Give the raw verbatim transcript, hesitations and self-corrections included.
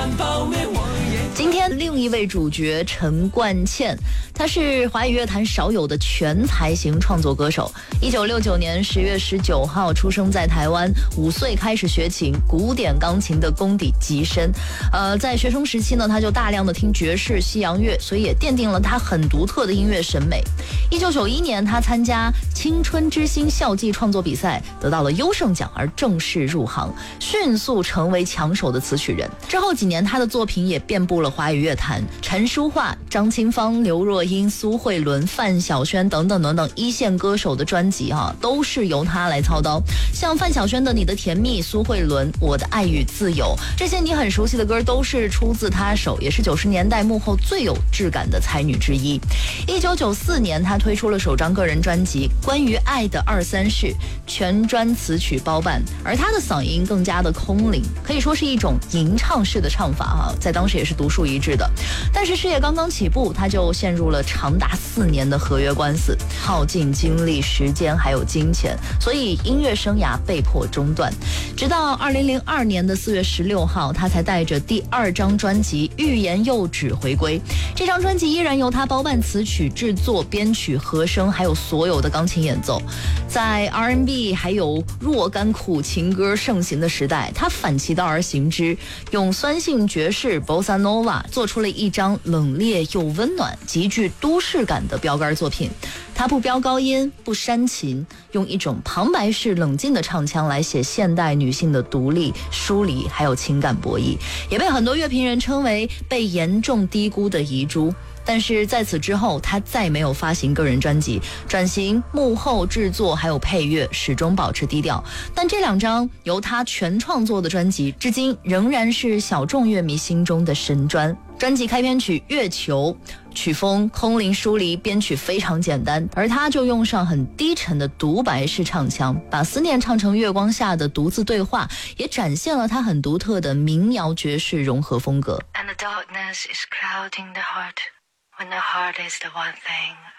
今天另一位主角陈冠茜，她是华语乐坛少有的全才型创作歌手。一九六九年十月十九号出生在台湾，五岁开始学琴，古典钢琴的功底极深。呃，在学生时期呢，他就大量的听爵士、西洋乐，所以也奠定了他很独特的音乐审美。一九九一年，他参加青春之星校际创作比赛，得到了优胜奖，而正式入行，迅速成为抢手的词曲人。之后几年，他的作品也遍布了华语乐坛，陈淑桦、张清芳、刘若英、苏慧伦、范晓萱等等等等一线歌手的专辑哈、啊，都是由他来操刀。像范晓萱的《你的甜蜜》，苏慧伦《我的爱与自由》，这些你很熟悉的歌都是出自他手，也是九十年代幕后最有质感的才女之一。一九九四年，他推出了首张个人专辑《关于爱的二三事》，全专词曲包办，而他的嗓音更加的空灵，可以说是一种吟唱式的唱法哈、啊，在当时也是独树一帜的。但是事业刚刚起步，他就陷入了长达四年的合约官司，耗尽精力、时间还有金钱，所以音乐生涯被迫中断。直到二零零二年的四月十六号，他才带着第二张专辑《欲言又止》回归。这张专辑依然由他包办词曲制作、编曲、和声，还有所有的钢琴演奏。在 R and B 还有若干苦情歌盛行的时代，他反其道而行之，用酸性爵士 Bossa Nova 做出了一张冷冽又温暖、极具都市感的标杆作品。他不飙高音，不煽情，用一种旁白式冷静的唱腔来写现代女性的独立、疏离还有情感博弈，也被很多乐评人称为被严重低估的遗珠。但是在此之后，他再没有发行个人专辑，转型幕后制作还有配乐，始终保持低调。但这两张由他全创作的专辑，至今仍然是小众乐迷心中的神专。专辑开篇曲《月球》，曲风空灵疏离，编曲非常简单，而他就用上很低沉的独白式唱腔，把思念唱成月光下的独自对话，也展现了他很独特的民谣爵士融合风格。 And the darkness is clouding the heart, when the heart is the one thing